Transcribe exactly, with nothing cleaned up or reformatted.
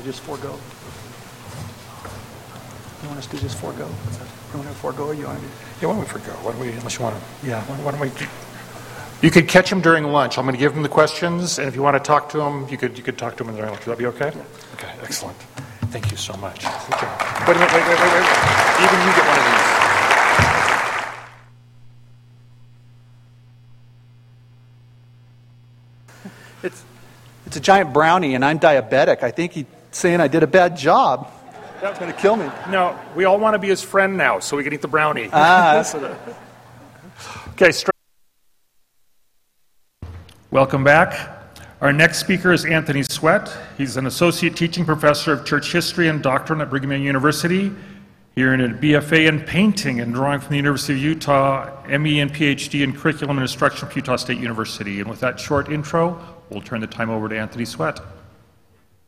just forego? You want us to just forego? You want to forego or you want to do? Yeah, why don't we forego? Why don't we, unless you want to, Yeah. why don't we, you could catch him during lunch. I'm going to give him the questions, and if you want to talk to him, you could you could talk to him during lunch. Would that be okay? Yeah. Okay, excellent. Thank you so much. Good job. Wait a minute, wait, wait, wait, wait. Even you get one of these. It's, it's a giant brownie, and I'm diabetic. I think he's saying I did a bad job. That's going to kill me. No, we all want to be his friend now, so we can eat the brownie. Ah, that's what Okay, straight. Welcome back. Our next speaker is Anthony Sweat. He's an associate teaching professor of church history and doctrine at Brigham Young University. He earned a B F A in painting and drawing from the University of Utah, M E and P H D in curriculum and instruction from Utah State University. And with that short intro, we'll turn the time over to Anthony Sweat.